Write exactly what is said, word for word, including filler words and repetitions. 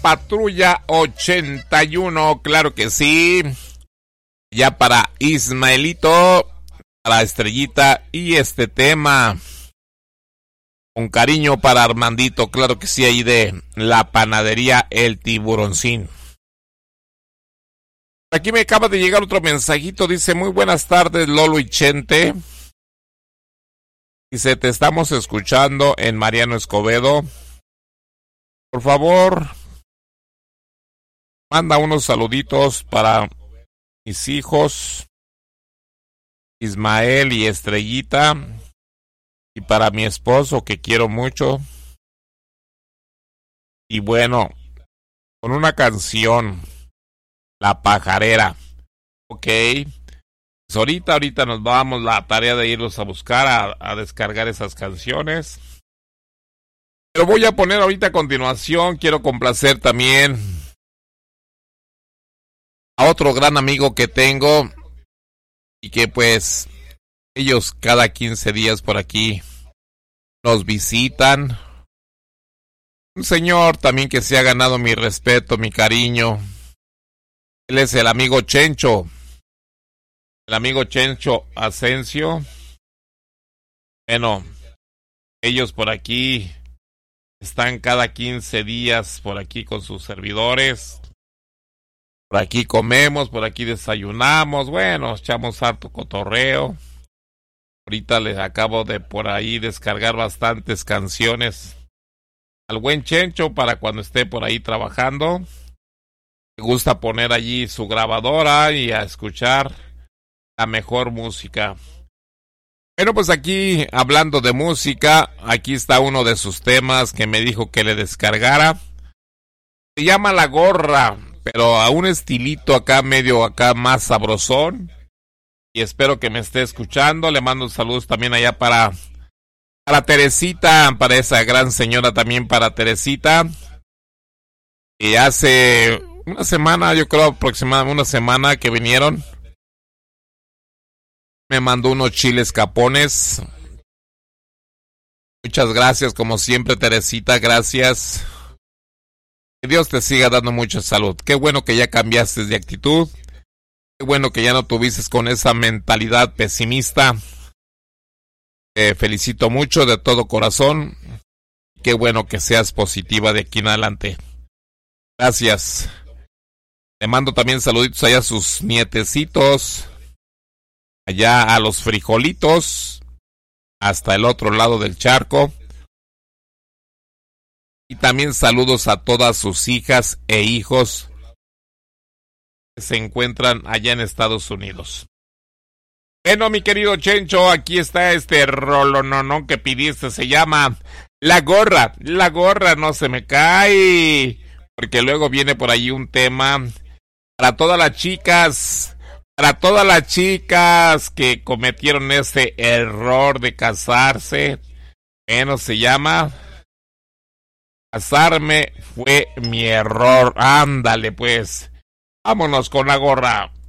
Patrulla ochenta y uno, claro que sí. Ya para Ismaelito, para Estrellita y este tema. Con cariño para Armandito, claro que sí, ahí de la panadería El Tiburoncín. Aquí me acaba de llegar otro mensajito, dice, muy buenas tardes Lolo y Chente. Dice, te estamos escuchando en Mariano Escobedo. Por favor, manda unos saluditos para mis hijos, Ismael y Estrellita, y para mi esposo que quiero mucho. Y bueno, con una canción, La Pajarera. Ok. Pues ahorita, ahorita nos vamos la tarea de irlos a buscar, a, a descargar esas canciones. Pero voy a poner ahorita a continuación, quiero complacer también a otro gran amigo que tengo y que pues ellos cada quince días por aquí nos visitan. Un señor también que se ha ganado mi respeto, mi cariño. Él es el amigo Chencho. El amigo Chencho Asensio. Bueno, ellos por aquí están cada quince días por aquí con sus servidores. Por aquí comemos, por aquí desayunamos. Bueno, echamos harto cotorreo. Ahorita les acabo de por ahí descargar bastantes canciones al buen Chencho para cuando esté por ahí trabajando. Me gusta poner allí su grabadora y a escuchar la mejor música. Bueno, pues aquí, hablando de música, aquí está uno de sus temas que me dijo que le descargara. Se llama La Gorra, pero a un estilito acá, medio acá más sabrosón. Y espero que me esté escuchando. Le mando saludos también allá para, para Teresita, para esa gran señora también, para Teresita. Y hace una semana, yo creo aproximadamente una semana que vinieron, me mandó unos chiles capones. Muchas gracias, como siempre, Teresita, gracias. Que Dios te siga dando mucha salud. Qué bueno que ya cambiaste de actitud. Qué bueno que ya no tuviste con esa mentalidad pesimista. Te felicito mucho de todo corazón. Qué bueno que seas positiva de aquí en adelante. Gracias. Le mando también saluditos allá a sus nietecitos. Allá a los frijolitos. Hasta el otro lado del charco. Y también saludos a todas sus hijas e hijos que se encuentran allá en Estados Unidos. Bueno, mi querido Chencho, aquí está este rolononón que pidiste, se llama La Gorra. La Gorra no se me cae, porque luego viene por ahí un tema para todas las chicas, para todas las chicas que cometieron ese error de casarse. Bueno, se llama Casarme fue mi error. Ándale pues, vámonos con La Gorra.